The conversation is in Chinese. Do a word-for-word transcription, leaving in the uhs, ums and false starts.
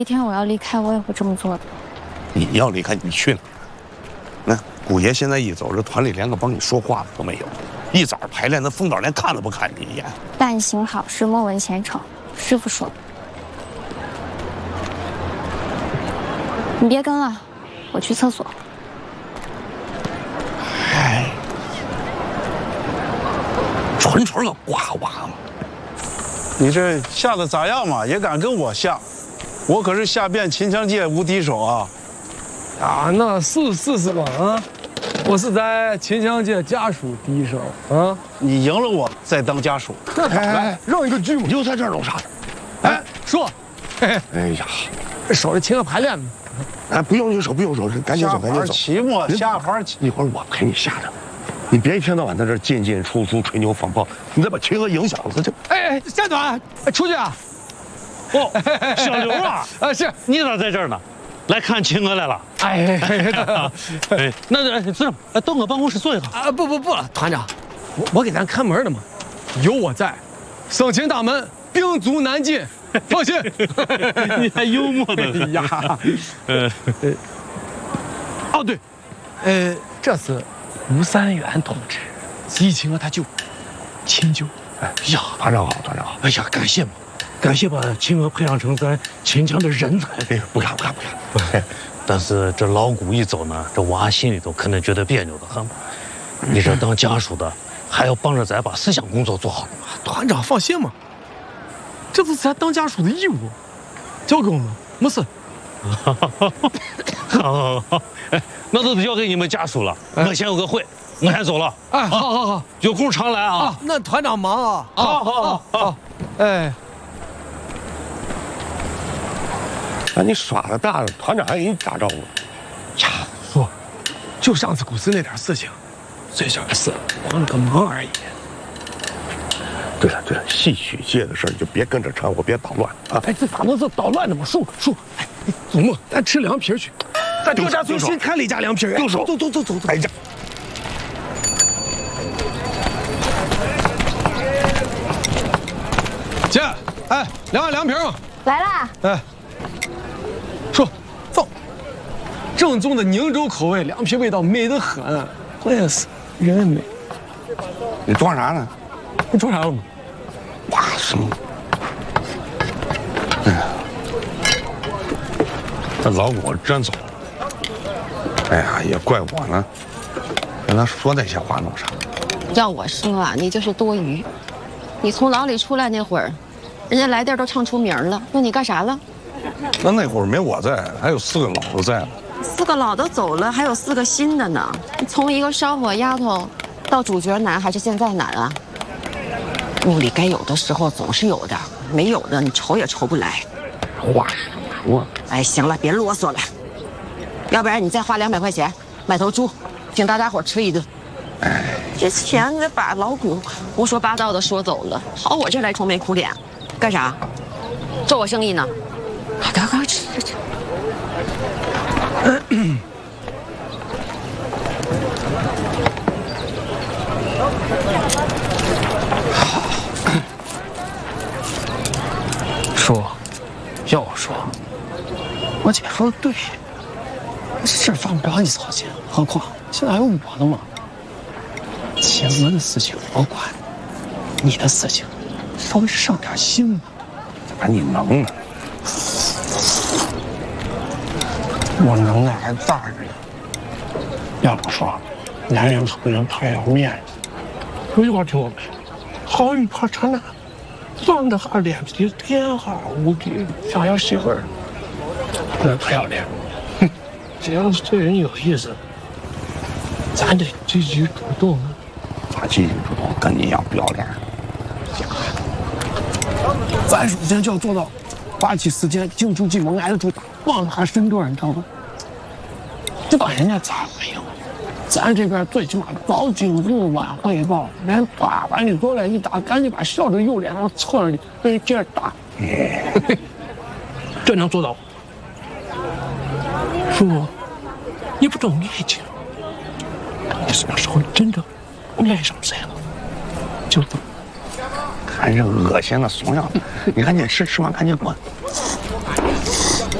一天我要离开，我也会这么做的。 你要离开，你去哪？那姑爷现在一走，这团里连个帮你说话的都没有。一早排练，那凤导连看都不看你一眼。 但行好事，莫问前程。师傅说的。你别跟了，我去厕所。 哎，纯纯个瓜娃嘛！ 你这下的咋样嘛？也敢跟我下？我可是下遍秦腔界无敌手啊！ 啊，那是是是吧？啊，我是在秦腔界家属第一手啊！ 你赢了我再当家属， 那咋了？让一个剧嘛！ 就在这儿弄啥？ 哎，说， 哎呀， 守着秦河排练呢。 哎，不用你手，不用手，赶紧走，赶紧走。 期末下盘棋， 一会儿我陪你下着，你别一天到晚在这进进出出、吹牛放炮，你再把秦河影响了，他就…… 哎哎，站短，出去啊！ 哦，小刘啊， 啊是， 你咋在这儿呢？来看秦娥来了。 哎， 哎，那这这到我办公室坐一下。 啊不不不了，团长，我我给咱看门的嘛，有我在，生擒大门，兵卒难进，放心。 你还幽默的呀？呃，哦对，呃，这是吴三元同志，激情和他舅秦九。 哎呀，团长好，团长好。 哎呀，感谢嘛。感谢把秦娥培养成咱秦腔的人才。 哎，不敢不敢不敢。 但是这老谷一走呢，这娃心里头肯定觉得别扭的很。你这当家属的，还要帮着咱把思想工作做好。 团长放心嘛，这是咱当家属的义务，交给我们，没事。 好好好，哎，那都交给你们家属了。我先有个会，我先走了。 哎，好好好， 有空常来啊。 那团长忙啊。 好好好好， 哎。 那你耍的大了，团长还给你打招呼呀？说，就上次古寺那点事情，最小的事，帮了个忙而已。 对了对了，戏曲界的事你就别跟着掺和，别捣乱啊！ 哎，这咋能是捣乱的嘛？叔叔，哎，祖母，咱吃凉皮去，咱丢家最新开了一家凉皮， 动手， 走走走走走。 哎呀， 姐，哎，凉碗凉皮嘛。 来啦！ 哎。说，走，正宗的宁州口味凉皮，味道美得很，关键是人也美。 你装啥呢？ 你装啥了吗？ 哇什么？哎呀，这老谷真走了。哎呀，也怪我呢，跟他说那些话弄啥？ 让我说啊，你就是多余。你从牢里出来那会儿，人家来店都唱出名了，问你干啥了？ 那那会儿没我在，还有四个老的在呢。 四个老的走了，还有四个新的呢。从一个烧火丫头到主角难，还是现在难啊？屋里该有的时候总是有的，没有的你愁也愁不来。 话是这么说。 哎，行了，别啰嗦了，要不然你再花两百块钱买头猪，请大家伙吃一顿。哎，这钱得把老谷胡说八道的说走了，跑我这儿来愁眉苦脸，干啥？做我生意呢？赶快吃吃。 说，要我说，我姐说的对，这事犯不着你操心，何况现在还有我呢嘛。秦娥的事情我管，你的事情稍微上点心嘛。 咋你能呢？ 我能耐还大着呢。要不说，男人和人太要面子。有句话听过没？好玉怕缠烂，壮的哈脸皮天下无敌。想要媳妇儿，那不要脸。哼，只要是对人有意思，咱得积极主动。 咋积极主动？跟你一样不要脸。 咱首先就要做到，花起时间进出进门挨得住打，忘了还身段，你知道吗？这把人家咋没有？咱这边最起码早警示晚汇报，连打完你过来一打，赶紧把笑着右脸上侧上去，跟人接着打。这能做到？叔，你不懂义气，你什么时候真的爱上谁了，就走。 看这恶心的怂样，你赶紧吃，吃完赶紧滚。